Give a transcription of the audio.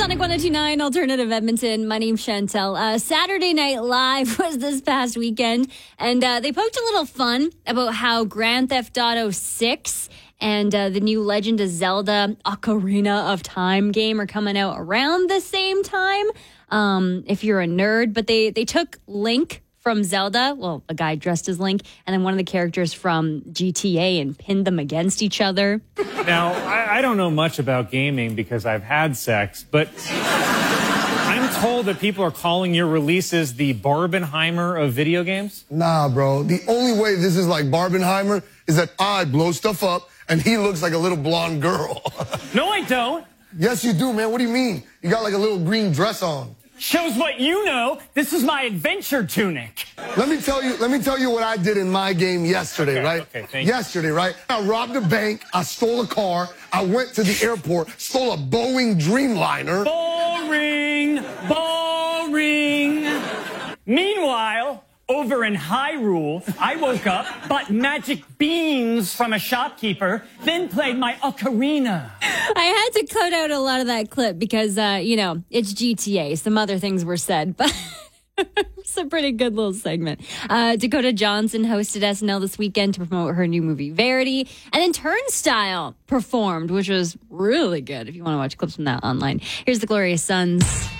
Sonic 102.9 Alternative Edmonton. My name's Chantel. Saturday Night Live was this past weekend, and they poked a little fun about how Grand Theft Auto 6 and the new Legend of Zelda Ocarina of Time game are coming out around the same time, if you're a nerd. But they took Link from Zelda, well, a guy dressed as Link, and then one of the characters from GTA and pinned them against each other. Now, I don't know much about gaming because I've had sex, but I'm told that people are calling your releases the Barbenheimer of video games. Nah, bro. The only way this is like Barbenheimer is that I blow stuff up and he looks like a little blonde girl. No, I don't. Yes, you do, man. What do you mean? You got like a little green dress on. Shows what you know. This is my adventure tunic. Let me tell you what I did in my game yesterday, right? Okay, thank you. Yesterday, right? I robbed a bank, I stole a car, I went to the airport, stole a Boeing Dreamliner. Boring. Meanwhile, over in Hyrule, I woke up, bought magic beans from a shopkeeper, then played my ocarina. I had to cut out a lot of that clip because, it's GTA. Some other things were said, but it's a pretty good little segment. Dakota Johnson hosted SNL this weekend to promote her new movie, Verity. And then Turnstile performed, which was really good if you want to watch clips from that online. Here's the Glorious Sons.